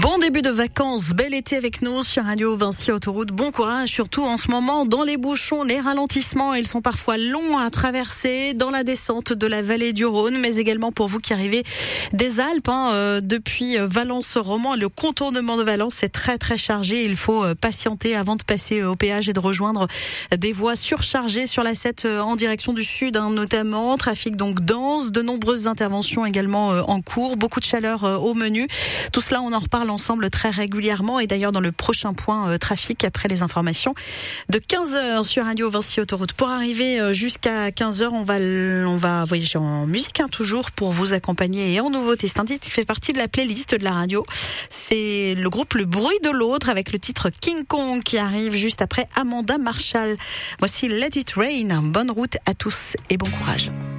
Bon début de vacances, bel été avec nous sur Radio Vinci Autoroute. Bon courage, surtout en ce moment dans les bouchons, les ralentissements, ils sont parfois longs à traverser dans la descente de la vallée du Rhône, mais également pour vous qui arrivez des Alpes, depuis Valence-Romand, le contournement de Valence est très très chargé. Il faut patienter avant de passer au péage et de rejoindre des voies surchargées sur la 7 en direction du sud, notamment. Trafic donc dense, de nombreuses interventions également en cours, beaucoup de chaleur au menu. Tout cela, on en reparle ensemble très régulièrement et d'ailleurs dans le prochain point trafic après les informations de 15h sur Radio Vinci Autoroute. Pour arriver jusqu'à 15h, on va voyager en musique toujours pour vous accompagner et en nouveauté. C'est un titre qui fait partie de la playlist de la radio. C'est le groupe Le Bruit de l'Autre avec le titre King Kong qui arrive juste après Amanda Marshall. Voici Let It Rain. Bonne route à tous et bon courage.